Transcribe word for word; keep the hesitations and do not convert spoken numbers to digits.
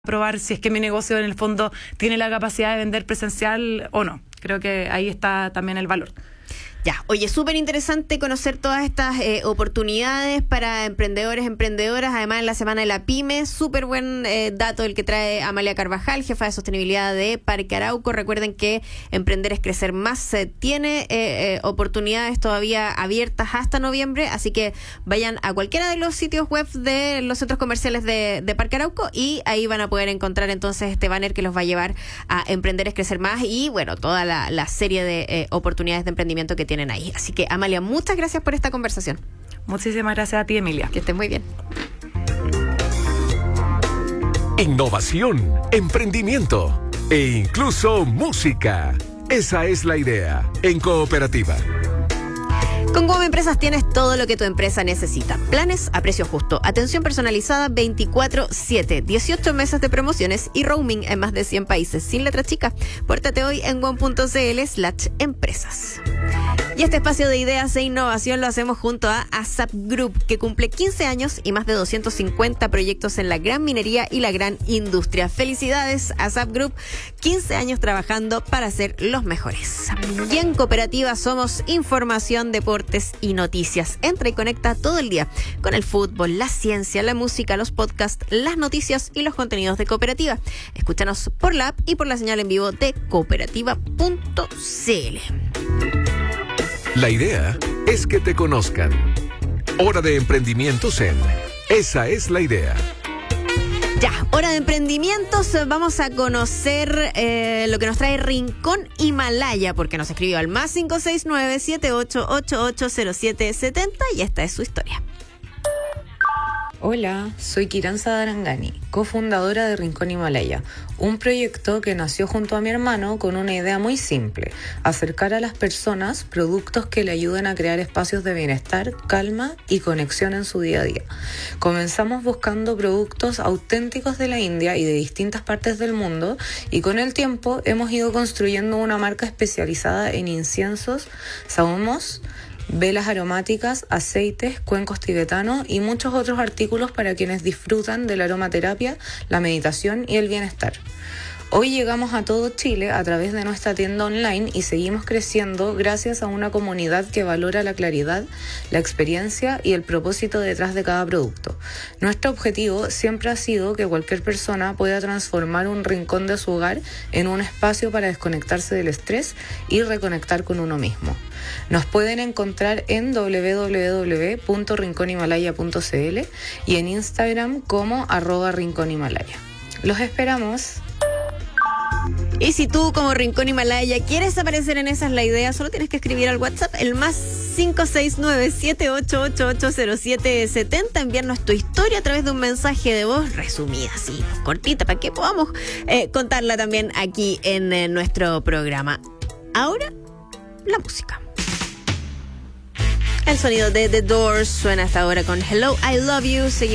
probar si es que mi negocio en el fondo tiene la capacidad de vender presencial o no. Creo que ahí está también el valor. Ya, oye, súper interesante conocer todas estas eh, oportunidades para emprendedores, emprendedoras, además en la Semana de la Pyme, súper buen eh, dato el que trae Amalia Carvajal, jefa de sostenibilidad de Parque Arauco. Recuerden que Emprender es Crecer Más eh, tiene eh, eh, oportunidades todavía abiertas hasta noviembre, así que vayan a cualquiera de los sitios web de los centros comerciales de, de Parque Arauco y ahí van a poder encontrar entonces este banner que los va a llevar a Emprender es Crecer Más y bueno, toda la, la serie de eh, oportunidades de emprendimiento que tienen ahí. Así que, Amalia, muchas gracias por esta conversación. Muchísimas gracias a ti, Emilia. Que estés muy bien. Innovación, emprendimiento e incluso música. Esa es la idea en Cooperativa. Con Guam Empresas tienes todo lo que tu empresa necesita. Planes a precio justo, atención personalizada veinticuatro siete, dieciocho meses de promociones y roaming en más de cien países sin letra chica. Pórtate hoy en guam.cl slash empresas. Y este espacio de ideas e innovación lo hacemos junto a ASAP Group, que cumple quince años y más de doscientos cincuenta proyectos en la gran minería y la gran industria. Felicidades, ASAP Group, quince años trabajando para ser los mejores. Y en Cooperativa somos información, deportes y noticias. Entra y conecta todo el día con el fútbol, la ciencia, la música, los podcasts, las noticias y los contenidos de Cooperativa. Escúchanos por la app y por la señal en vivo de cooperativa punto c l. La idea es que te conozcan. Hora de emprendimientos en Esa es la idea. Ya, hora de emprendimientos. Vamos a conocer eh, lo que nos trae Rincón Himalaya, porque nos escribió al más cinco seis nueve, siete ocho ocho ocho cero siete siete cero y esta es su historia. Hola, soy Kiranza Darangani, cofundadora de Rincón Himalaya, un proyecto que nació junto a mi hermano con una idea muy simple: acercar a las personas productos que le ayuden a crear espacios de bienestar, calma y conexión en su día a día. Comenzamos buscando productos auténticos de la India y de distintas partes del mundo y con el tiempo hemos ido construyendo una marca especializada en inciensos, sahumos, velas aromáticas, aceites, cuencos tibetanos y muchos otros artículos para quienes disfrutan de la aromaterapia, la meditación y el bienestar. Hoy llegamos a todo Chile a través de nuestra tienda online y seguimos creciendo gracias a una comunidad que valora la claridad, la experiencia y el propósito detrás de cada producto. Nuestro objetivo siempre ha sido que cualquier persona pueda transformar un rincón de su hogar en un espacio para desconectarse del estrés y reconectar con uno mismo. Nos pueden encontrar en doble u doble u doble u punto rincón himalaya punto c l y en Instagram como arroba rincón himalaya. Los esperamos. Y si tú, como Rincón Himalaya, quieres aparecer en Esa es la idea, solo tienes que escribir al WhatsApp el más cinco seis nueve, siete ocho ocho ocho cero siete siete cero, enviarnos tu historia a través de un mensaje de voz resumida, así, cortita, para que podamos eh, contarla también aquí en eh, nuestro programa. Ahora, la música. El sonido de The Doors suena hasta ahora con Hello, I Love You.